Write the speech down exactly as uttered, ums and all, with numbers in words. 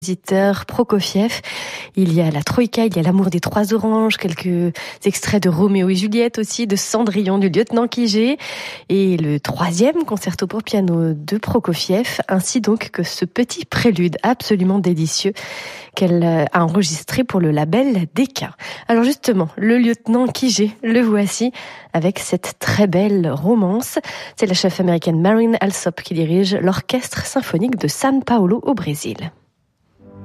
compositeur Prokofiev. Il y a la Troïka, il y a l'amour des trois oranges, quelques extraits de Roméo et Juliette aussi, de Cendrillon du lieutenant Kijé et le troisième concerto pour piano de Prokofiev, ainsi donc que ce petit prélude absolument délicieux qu'elle a enregistré pour le label Decca. Alors justement, le lieutenant Kijé, le voici avec cette très belle romance. C'est la chef américaine Marin Alsop qui dirige l'orchestre symphonique de São Paulo au Brésil.